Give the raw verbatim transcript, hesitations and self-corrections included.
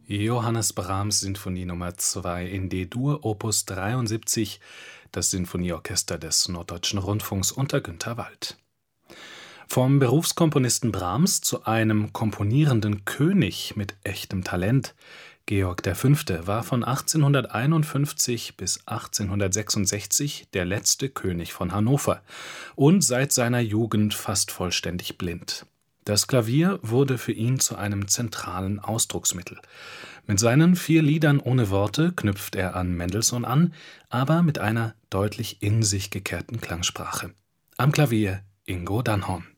Johannes Brahms Sinfonie Nummer zwei in D-Dur, Opus dreiundsiebzig, das Sinfonieorchester des Norddeutschen Rundfunks unter Günter Wald. Vom Berufskomponisten Brahms zu einem komponierenden König mit echtem Talent. Georg der Fünfte war von achtzehnhunderteinundfünfzig bis achtzehnhundertsechsundsechzig der letzte König von Hannover und seit seiner Jugend fast vollständig blind. Das Klavier wurde für ihn zu einem zentralen Ausdrucksmittel. Mit seinen vier Liedern ohne Worte knüpft er an Mendelssohn an, aber mit einer deutlich in sich gekehrten Klangsprache. Am Klavier Ingo Dannhorn.